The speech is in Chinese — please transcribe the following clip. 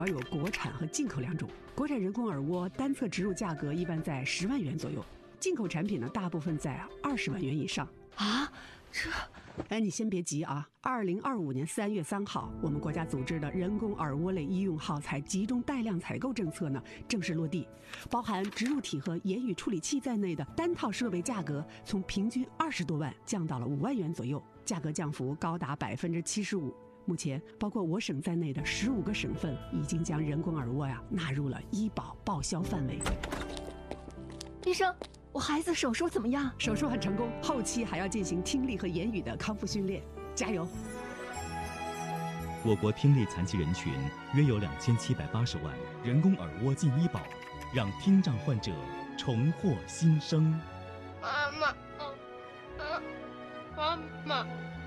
有国产和进口两种。国产人工耳蜗单侧植入价格一般在10万元左右，进口产品呢大部分在20万元以上。 啊，这…… 你先别急啊！2025年3月3号，我们国家组织的人工耳蜗类医用耗材集中带量采购政策呢正式落地，包含植入体和言语处理器在内的单套设备价格从平均20多万降到了5万元左右，价格降幅高达75%。目前，包括我省在内的15个省份已经将人工耳蜗纳入了医保报销范围。 医生，我孩子手术怎么样？ 手术很成功，后期还要进行听力和言语的康复训练，加油！ 我国听力残疾人群约有2780万，人工耳蜗进医保，让听障患者重获新生。 妈妈，妈妈。